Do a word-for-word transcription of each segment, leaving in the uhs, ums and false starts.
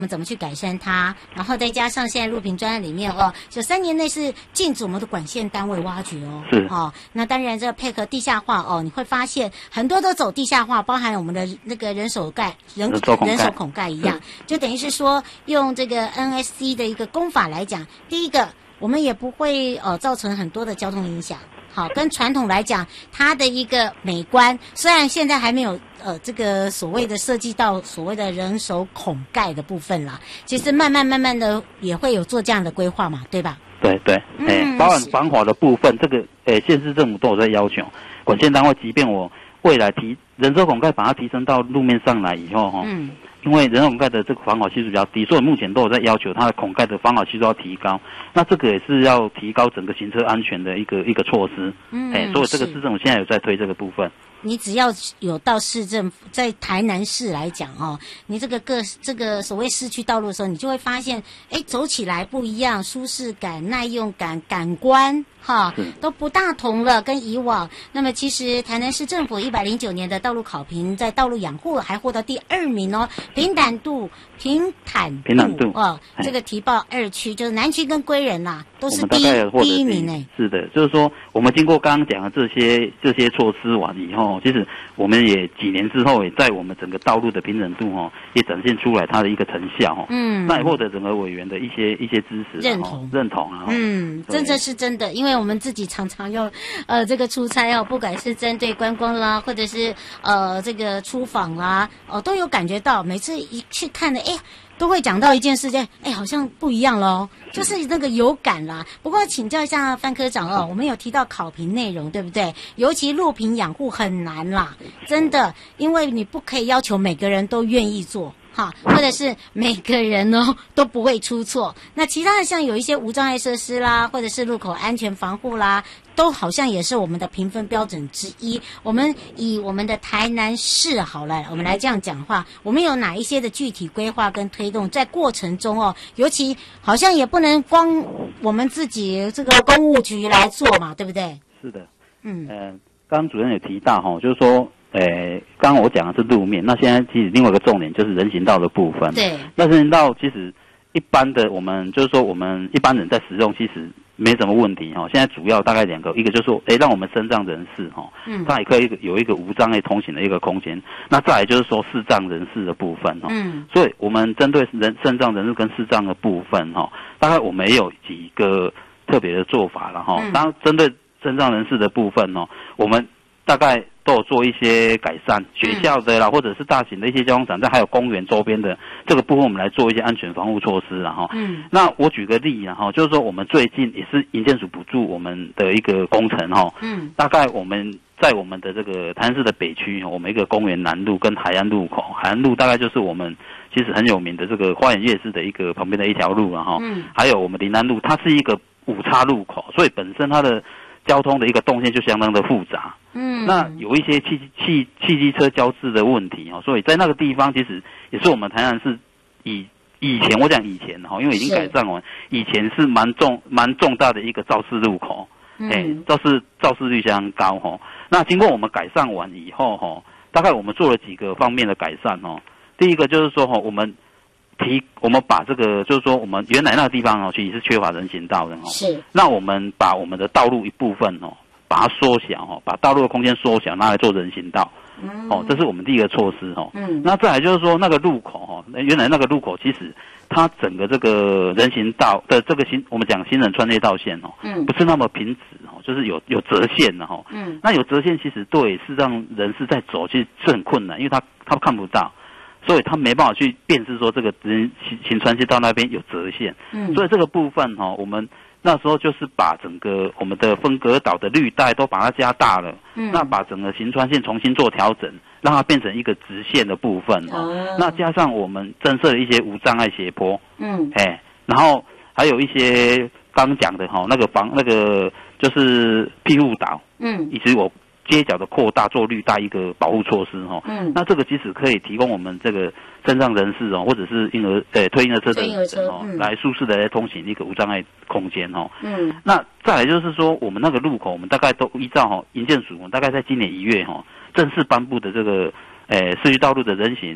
我们怎么去改善它？然后再加上现在路平专案里面哦，就三年内是禁止我们的管线单位挖掘哦。 是哦，那当然这配合地下化哦，你会发现很多都走地下化，包含我们的那个人手盖、人人手孔盖人手孔盖一样，就等于是说用这个 N S C 的一个工法来讲，第一个我们也不会呃造成很多的交通影响。好，跟传统来讲，它的一个美观，虽然现在还没有呃这个所谓的设计到所谓的人手孔盖的部分啦，其实慢慢慢慢的也会有做这样的规划嘛，对吧？ 对对，哎、欸，包含防滑的部分，这个诶，县、欸、市政府都有在要求，管线单位，即便我未来提人手孔盖把它提升到路面上来以后，哈，嗯。因为人手孔盖的这个防滑系数比较低，所以目前都有在要求它的孔盖的防滑系数要提高。那这个也是要提高整个行车安全的一个一个措施。嗯，哎、欸，所以这个市政府现在有在推这个部分。 你只要有到市政府，在台南市来讲哦，你这个各这个所谓市区道路的时候，你就会发现，哎，走起来不一样，舒适感、耐用感、感官哈都不大同了，跟以往。那么其实台南市政府一百零九年的道路考评，在道路养护还获得第二名哦，平坦度、平坦度、 平坦度哦，这个提报二区就是南区跟归仁啦，都是第一第一名哎。 是的，就是说我们经过刚刚讲的这些这些措施完以后。其实我们也几年之后，也在我们整个道路的平整度哈，也展现出来它的一个成效哈。嗯，那也获得整个委员的一些一些支持认同认同啊。 嗯，真的是真的，因为我们自己常常要呃这个出差哦，不管是针对观光啦，或者是呃这个出访啦，哦、呃、都有感觉到，每次一去看的，哎。都会讲到一件事情，哎，好像不一样咯，就是那个有感啦。不过请教一下范科长哦，我们有提到考评内容，对不对？尤其路平养护很难啦，真的，因为你不可以要求每个人都愿意做。哈，或者是每个人哦都不会出错。那其他的像有一些无障碍设施啦，或者是路口安全防护啦，都好像也是我们的评分标准之一。我们以我们的台南市好了，我们来这样讲话，我们有哪一些的具体规划跟推动，在过程中哦，尤其好像也不能光我们自己这个公务局来做嘛，对不对？ 是的，嗯，呃，刚刚主任有提到哈，就是说。诶，刚刚我讲的是路面，那现在其实另外一个重点就是人行道的部分。 对， 那人行道其实一般的我们就是说我们一般人在使用其实没什么问题哈。现在主要大概两个，一个就是说，诶，让我们身障人士哈，嗯，他也可以有一个无障碍通行的一个空间。那再来就是说视障人士的部分哈，嗯，所以我们针对人身障人士跟视障的部分哈，大概我们也有几个特别的做法了哈。当然针对身障人士的部分哦，我们大概都有做一些改善，学校的啦，或者是大型的一些交通场站，还有公园周边的这个部分，我们来做一些安全防护措施啦哈。嗯，那我举个例啦哈，就是说我们最近也是营建署补助我们的一个工程哈。嗯，大概我们在我们的这个台南市的北区，我们一个公园南路跟海岸路口，海岸路大概就是我们其实很有名的这个花园夜市的一个旁边的一条路啦哈。嗯，还有我们林安路，它是一个五叉路口，所以本身它的交通的一个动线就相当的复杂。嗯，那有一些汽汽汽机车交织的问题哦，所以在那个地方其实也是我们台南市以以前我讲以前哈，因为已经改善完，以前是蛮重蛮重大的一个肇事路口，哎、嗯，肇事肇事率相当高哈。那经过我们改善完以后哈，大概我们做了几个方面的改善哦。第一个就是说哈，我们提我们把这个就是说我们原来那个地方哦，其实是缺乏人行道的哦，是。那我们把我们的道路一部分哦，把它缩小哦，把道路的空间缩小，拿来做人行道。嗯，哦，这是我们第一个措施哦。嗯，那再来就是说那个路口哦，原来那个路口其实它整个这个人行道的这个行，我们讲行人穿越道线哦，嗯，不是那么平直哦，就是有有折线的哦。嗯，那有折线其实对是让人士在走其实是很困难，因为他他看不到。所以他没办法去辨识说这个人行行穿线道那边有折线，嗯，所以这个部分哈、哦，我们那时候就是把整个我们的分隔岛的绿带都把它加大了，嗯，那把整个行穿线重新做调整，让它变成一个直线的部分哦，哦那加上我们增设了一些无障碍斜坡，嗯，哎，然后还有一些刚讲的哈、哦，那个防那个就是庇护岛，嗯，以及我。街角的扩大做绿带一个保护措施哈，嗯，那这个其实可以提供我们这个身障人士哦，或者是婴儿呃推婴儿车的人哦，嗯、来舒适的来通行一个无障碍空间哦，嗯，那再来就是说我们那个路口，我们大概都依照哈营建署，我们大概在今年一月哈正式颁布的这个呃市区道路的人行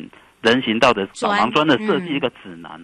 人行道的导盲砖的设计一个指南